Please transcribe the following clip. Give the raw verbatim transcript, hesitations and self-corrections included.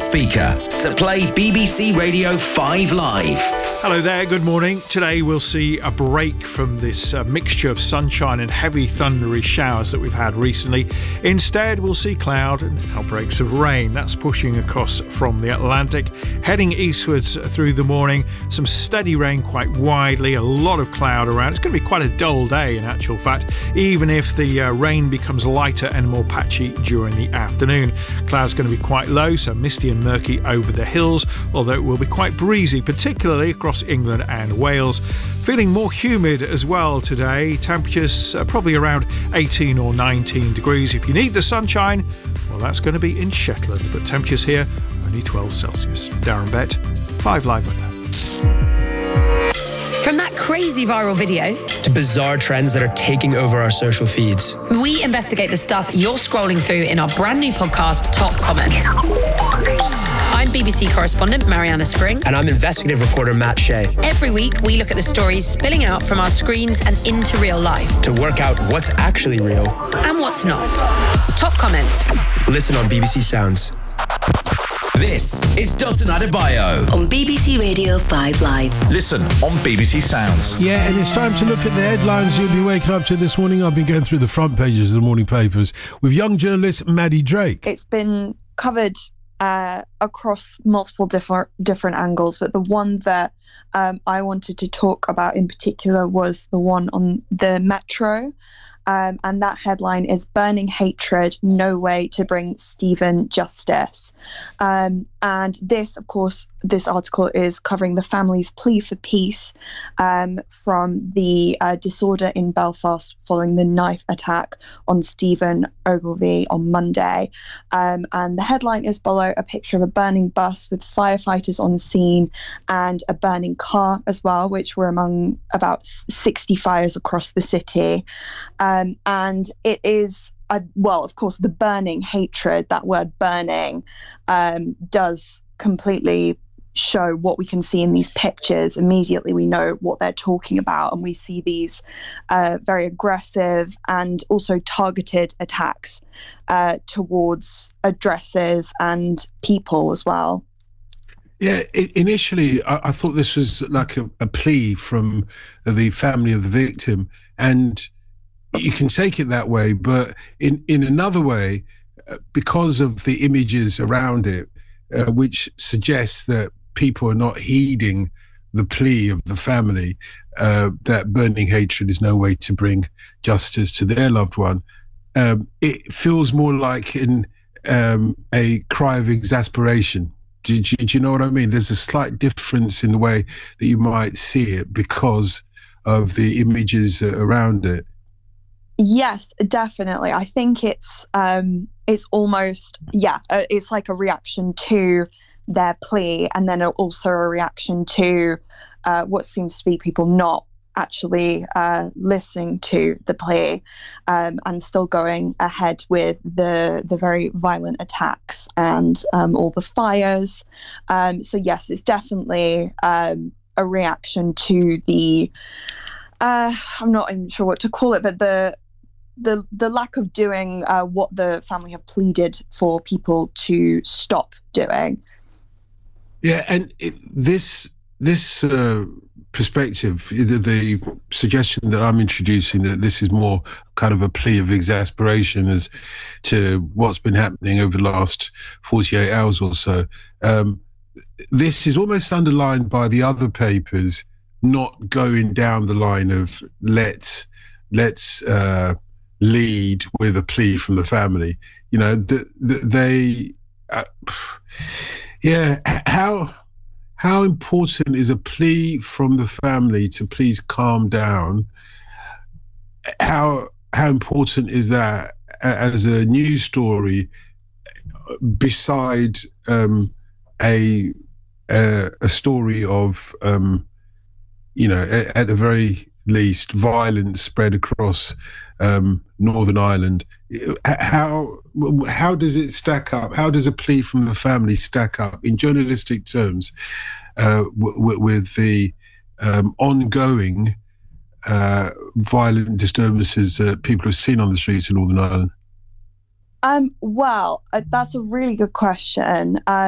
speaker to play B B C Radio five Live. Hello there, good morning. Today we'll see a break from this uh, mixture of sunshine and heavy thundery showers that we've had recently. Instead, we'll see cloud and outbreaks of rain. That's pushing across from the Atlantic, heading eastwards through the morning. Some steady rain quite widely, a lot of cloud around. It's going to be quite a dull day in actual fact, even if the uh, rain becomes lighter and more patchy during the afternoon. Cloud's going to be quite low, so misty and murky over the hills, although it will be quite breezy, particularly across England and Wales. Feeling more humid as well today. Temperatures uh, probably around eighteen or nineteen degrees. If you need the sunshine, well, that's going to be in Shetland, but temperatures here only twelve Celsius. Darren Bett, five Live weather. From that crazy viral video to bizarre trends that are taking over our social feeds, we investigate the stuff you're scrolling through in our brand new podcast, Top Comment. I'm B B C correspondent Mariana Spring. And I'm investigative reporter Matt Shea. Every week, we look at the stories spilling out from our screens and into real life to work out what's actually real and what's not. Top Comment. Listen on B B C Sounds. This is Dotun Adebayo on B B C Radio five Live. Listen on B B C Sounds. Yeah, and it's time to look at the headlines you'll be waking up to this morning. I've been going through the front pages of the morning papers with young journalist Maddie Drake. It's been covered uh, across multiple different different angles, but the one that um, I wanted to talk about in particular was the one on the Metro. Um, and that headline is Burning Hatred, No Way to Bring Stephen Justice. Um, and this, of course, this article is covering the family's plea for peace um, from the uh, disorder in Belfast following the knife attack on Stephen Ogilvie on Monday. Um, and the headline is below a picture of a burning bus with firefighters on scene and a burning car as well, which were among about sixty fires across the city. Um, and it is, uh, well, of course, the burning hatred, that word burning, um, does completely show what we can see in these pictures. Immediately we know what they're talking about, and we see these uh, very aggressive and also targeted attacks uh, towards addresses and people as well. Yeah, it, initially I, I thought this was like a, a plea from the family of the victim, and you can take it that way, but in, in another way, uh, because of the images around it, uh, which suggests that people are not heeding the plea of the family, uh, that burning hatred is no way to bring justice to their loved one, um, it feels more like in um, a cry of exasperation. Do, do, do you know what I mean? There's a slight difference in the way that you might see it because of the images around it. Yes, definitely. I think it's um, it's almost, yeah, uh, it's like a reaction to their plea, and then also a reaction to uh, what seems to be people not actually uh, listening to the plea um, and still going ahead with the the very violent attacks and um, all the fires. Um, so yes, it's definitely um, a reaction to the, uh, I'm not even sure what to call it, but the the the lack of doing uh, what the family have pleaded for people to stop doing. Yeah, and it, this this uh, perspective, the, the suggestion that I'm introducing, that this is more kind of a plea of exasperation as to what's been happening over the last forty-eight hours or so. Um, this is almost underlined by the other papers not going down the line of let's let's uh, lead with a plea from the family. You know, the, the, they, uh, yeah, how how important is a plea from the family to please calm down? How how important is that as a news story beside um, a, a a story of um, you know, at, at the very least, violence spread across um, Northern Ireland? How how does it stack up? How does a plea from the family stack up in journalistic terms uh, w- w- with the um, ongoing uh, violent disturbances that people have seen on the streets in Northern Ireland? Um, well, uh, that's a really good question. Um,